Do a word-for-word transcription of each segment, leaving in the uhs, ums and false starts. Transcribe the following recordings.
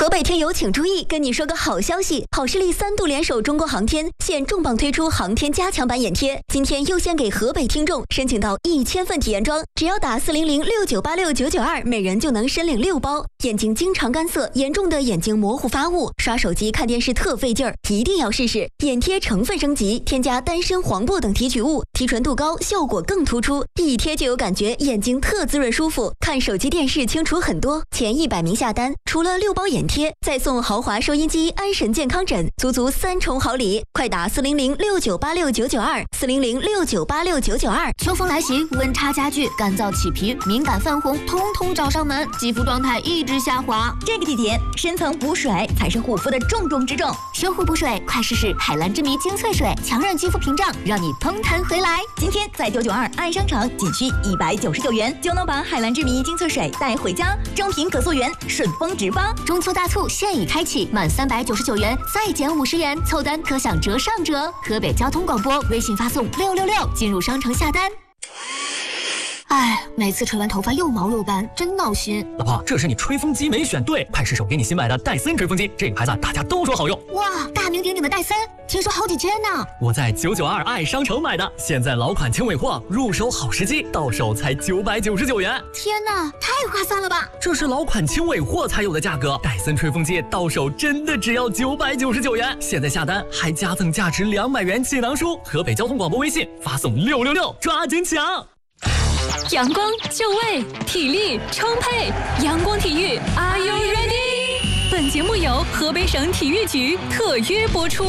河北听友请注意，跟你说个好消息，好视力三度联手中国航天，现重磅推出航天加强版眼贴。今天优先给河北听众申请到一千份体验装，只要打四零零六九八六九九二，每人就能申领六包。眼睛经常干涩，严重的眼睛模糊发雾，刷手机看电视特费劲儿，一定要试试。眼贴成分升级，添加丹参、黄柏等提取物，提纯度高，效果更突出，一贴就有感觉，眼睛特滋润舒服，看手机电视清楚很多。前一百名下单，除了六包眼贴，再送豪华收音机、安神健康枕，足足三重好礼！快打四零零六九八六九九二，四零零六九八六九九二。 秋风来袭，温差加剧，干燥起皮、敏感泛红，通通找上门，肌肤状态一直下滑。 这个季节，深层补水才是护肤的重中之重。 修护补水，快试试海蓝之谜精粹水，强韧肌肤屏障，让你嘭弹回来。 今天在九九二爱商场，仅需一百九十九元就能把海蓝之谜精粹水带回家，正品可溯源，顺丰直发。 中秋大促现已开启，满三百九十九元再减五十元，凑单可享折上折。河北交通广播微信发送六六六进入商城下单。哎，每次吹完头发又毛又干，真闹心。 老婆，这是你吹风机没选对，快试手给你新买的戴森吹风机，这个牌子大家都说好用。 哇，大名鼎鼎的戴森，听说好几千呢。 我在九九二爱商城买的，现在老款轻尾货，入手好时机，到手才九百九十九元。 天哪，太划算了吧！ 这是老款轻尾货才有的价格，戴森吹风机到手真的只要九百九十九元。现在下单还加赠价值两百元气囊书。河北交通广播微信发送六六六，抓紧抢！ 阳光就位，体力充沛，阳光体育 Are you ready？ 本节目由河北省体育局特约播出。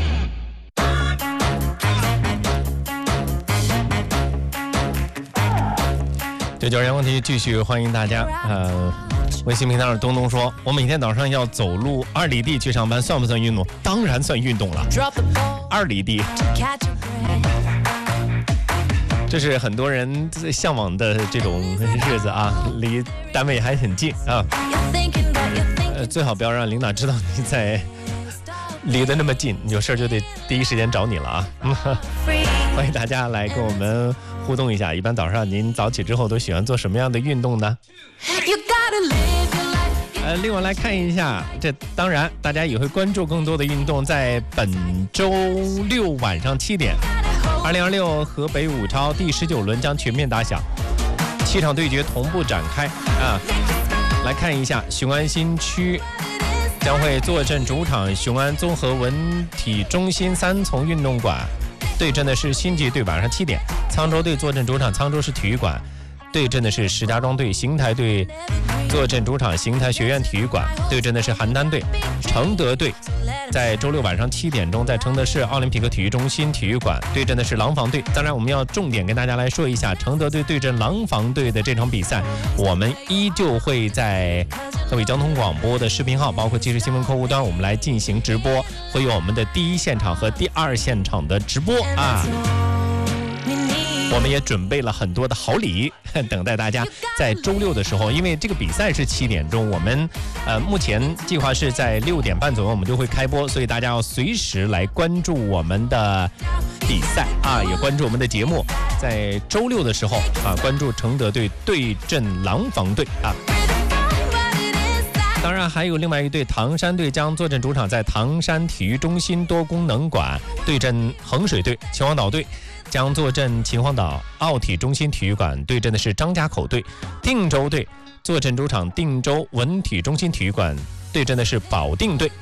九九阳光体育继续欢迎大家。呃，微信平台上东东说，我每天早上要走路二里地去上班，算不算运动？当然算运动了。二里地。这是很多人向往的这种日子啊，离单位还很近啊。呃，最好不要让领导知道你在离得那么近，有事就得第一时间找你了啊。欢迎大家来跟我们互动一下，一般早上您早起之后都喜欢做什么样的运动呢？呃，另外来看一下，这当然大家也会关注更多的运动，在本周六晚上七点。二零二六河北五超第十九轮将全面打响，七场对决同步展开啊！来看一下，雄安新区将会坐镇主场雄安综合文体中心三重运动馆，对阵的是新吉队。晚上七点，沧州队坐镇主场沧州市体育馆，对阵的是石家庄队。邢台队坐镇主场邢台学院体育馆，对阵的是邯郸队。承德队在周六晚上七点钟在承德市奥林匹克体育中心体育馆对阵的是廊坊队。当然我们要重点跟大家来说一下承德队对阵廊坊队的这场比赛，我们依旧会在河北交通广播的视频号包括即时新闻客户端我们来进行直播，会有我们的第一现场和第二现场的直播啊。我们也准备了很多的好礼，等待大家在周六的时候，因为这个比赛是七点钟，我们呃目前计划是在六点半左右我们就会开播，所以大家要随时来关注我们的比赛啊，也关注我们的节目，在周六的时候啊，关注承德队对阵廊坊队啊。当然还有另外一队唐山队将坐镇主场，在唐山体育中心多功能馆对阵衡水队。秦皇岛队将坐镇秦皇岛奥体中心体育馆，对阵的是张家口队。定州队坐镇主场定州文体中心体育馆，对阵的是保定队。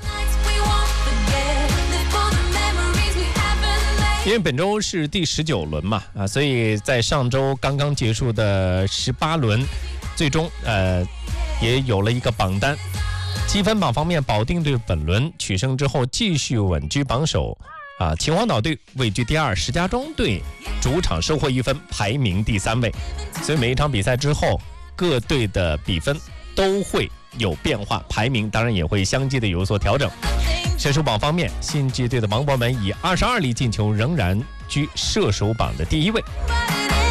因为本周是第十九轮嘛，啊，所以在上周刚刚结束的十八轮，最终呃也有了一个榜单。积分榜方面，保定队本轮取胜之后继续稳居榜首。啊，秦皇岛队位居第二，石家庄队主场收获一分，排名第三位。所以每一场比赛之后，各队的比分都会有变化，排名当然也会相继的有所调整。射手榜方面，新吉队的王博门以二十二粒进球仍然居射手榜的第一位。